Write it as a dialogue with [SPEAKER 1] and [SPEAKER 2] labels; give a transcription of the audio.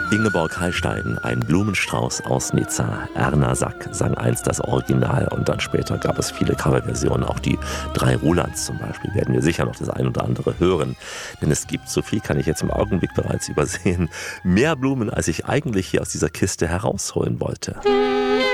[SPEAKER 1] Ingeborg Hallstein, ein Blumenstrauß aus Nizza. Erna Sack sang einst das Original und dann später gab es viele Coverversionen. Auch die drei Rolands zum Beispiel werden wir sicher noch das ein oder andere hören. Denn es gibt, so viel kann ich jetzt im Augenblick bereits übersehen, mehr Blumen, als ich eigentlich hier aus dieser Kiste herausholen wollte.